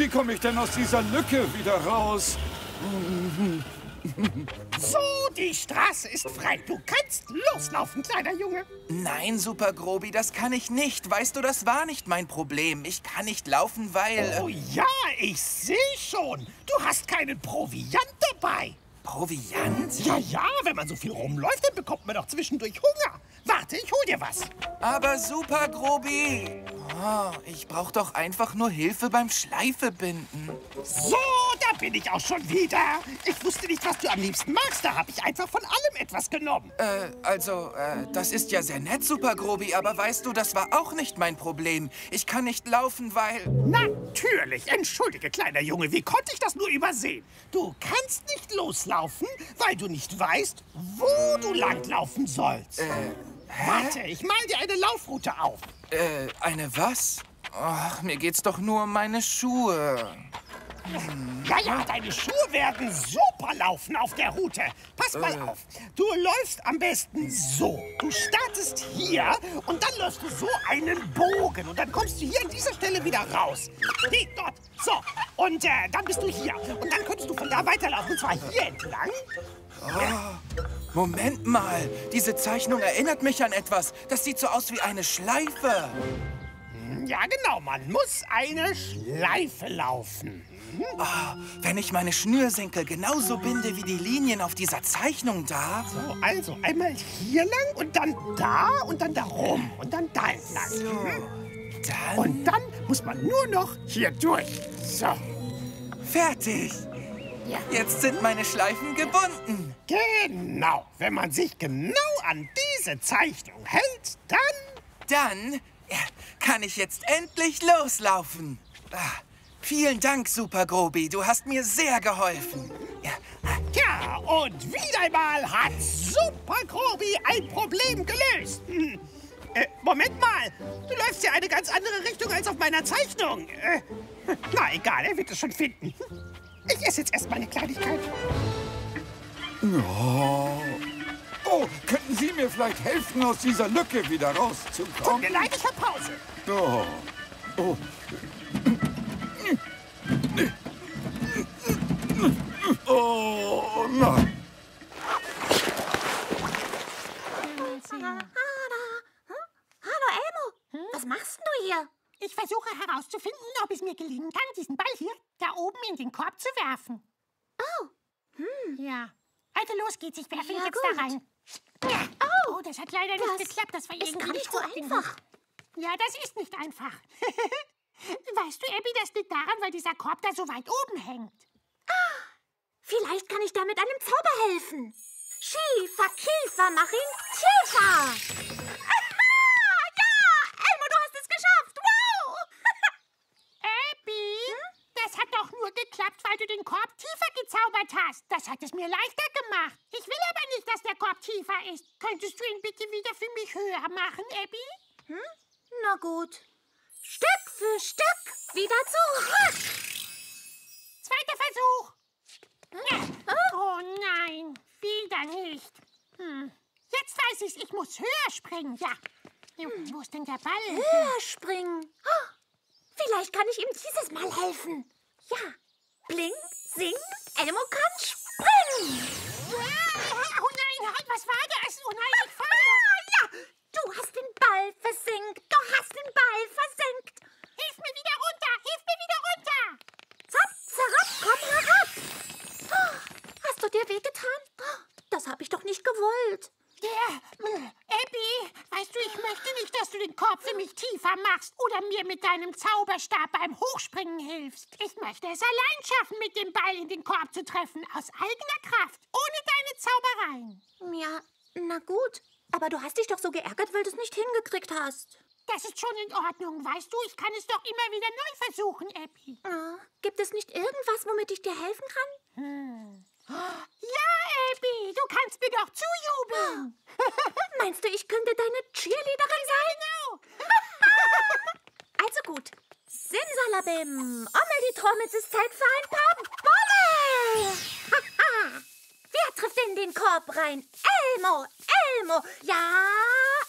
komme ich denn aus dieser Lücke wieder raus? So, die Straße ist frei. Du kannst loslaufen, kleiner Junge. Nein, Super Grobi, das kann ich nicht. Weißt du, das war nicht mein Problem. Ich kann nicht laufen, weil... Oh ja, ich sehe schon. Du hast keinen Proviant dabei. Proviant? Ja, wenn man so viel rumläuft, dann bekommt man doch zwischendurch Hunger. Warte, ich hol dir was. Aber Super Grobi... Oh, ich brauche doch einfach nur Hilfe beim Schleifebinden. So, da bin ich auch schon wieder. Ich wusste nicht, was du am liebsten magst. Da habe ich einfach von allem etwas genommen. Das ist ja sehr nett, Super Grobi, aber weißt du, das war auch nicht mein Problem. Ich kann nicht laufen, weil... Natürlich. Entschuldige, kleiner Junge, wie konnte ich das nur übersehen? Du kannst nicht loslaufen, weil du nicht weißt, wo du langlaufen sollst. Warte, ich mal dir eine Laufroute auf. Eine was? Ach, mir geht's doch nur um meine Schuhe. Ja, deine Schuhe werden super laufen auf der Route. Pass mal auf. Du läufst am besten so. Du startest hier und dann läufst du so einen Bogen. Und dann kommst du hier an dieser Stelle wieder raus. Nee, dort. So. Und dann bist du hier. Und dann könntest du von da weiterlaufen. Und zwar hier entlang. Oh, Moment mal. Diese Zeichnung erinnert mich an etwas. Das sieht so aus wie eine Schleife. Ja, genau. Man muss eine Schleife laufen. Oh, wenn ich meine Schnürsenkel genauso binde wie die Linien auf dieser Zeichnung da. So, also einmal hier lang und dann da und dann da rum und dann da entlang. So, dann... Und dann muss man nur noch hier durch. So. Fertig. Ja. Jetzt sind meine Schleifen gebunden. Genau. Wenn man sich genau an diese Zeichnung hält, Dann kann ich jetzt endlich loslaufen. Vielen Dank, Super Grobi. Du hast mir sehr geholfen. Ja, und wieder einmal hat Super Grobi ein Problem gelöst. Moment mal. Du läufst ja eine ganz andere Richtung als auf meiner Zeichnung. Na, egal, er wird es schon finden. Ich esse jetzt erstmal eine Kleinigkeit. Oh, könnten Sie mir vielleicht helfen, aus dieser Lücke wieder Tut rauszukommen? mir leid, ich hab Pause. Oh. Oh, nein. Hallo, Elmo. Was machst denn du hier? Ich versuche herauszufinden, ob es mir gelingen kann, diesen Ball hier da oben in den Korb zu werfen. Oh. Ja. Also los geht's, ich werfe ihn Ja, jetzt gut. da rein. Oh, das hat leider nicht geklappt. Das war ist irgendwie gar nicht so hoch genug. einfach. Ja, das ist nicht einfach. Weißt du, Abby, das liegt daran, weil dieser Korb da so weit oben hängt. Vielleicht kann ich da mit einem Zauber helfen. Schiefer, Kiefer, mach ihn tiefer. Ja, Elmo, du hast es geschafft. Wow. Abby, das hat doch nur geklappt, weil du den Korb tiefer gezaubert hast. Das hat es mir leichter gemacht. Ich will aber nicht, dass der Korb tiefer ist. Könntest du ihn bitte wieder für mich höher machen, Abby? Na gut. Stück für Stück wieder zurück. Zweiter Versuch. Oh nein, wieder nicht. Jetzt weiß ich's, ich muss höher springen. Ja. Wo ist denn der Ball? Höher springen. Vielleicht kann ich ihm dieses Mal helfen. Ja. Bling, sing, Elmo kann springen. Oh nein, was war das? Oh nein, ich falle. Ja, du hast den Ball versenkt. Du hast den Ball versenkt. Hilf mir wieder runter, hilf mir wieder runter. Zapp, zerab, komm herab. Hast du dir wehgetan? Das habe ich doch nicht gewollt. Abby, weißt du, ich möchte nicht, dass du den Korb für mich tiefer machst oder mir mit deinem Zauberstab beim Hochspringen hilfst. Ich möchte es allein schaffen, mit dem Ball in den Korb zu treffen, aus eigener Kraft, ohne deine Zaubereien. Ja, na gut. Aber du hast dich doch so geärgert, weil du es nicht hingekriegt hast. Das ist schon in Ordnung, weißt du, ich kann es doch immer wieder neu versuchen, Abby. Gibt es nicht irgendwas, womit ich dir helfen kann? Ja, Abby, du kannst mir doch zujubeln. Meinst du, ich könnte deine Cheerleaderin sein? Genau. Also gut. Simsalabim. Ommel-die-Trommels, ist Zeit für ein paar Bommel. Wer trifft in den Korb rein? Elmo, Elmo. Ja,